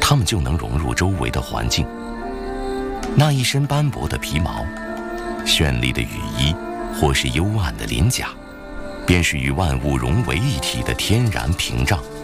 它们就能融入周围的环境。那一身斑驳的皮毛，绚丽的羽衣，或是幽暗的鳞甲，便是与万物融为一体的天然屏障。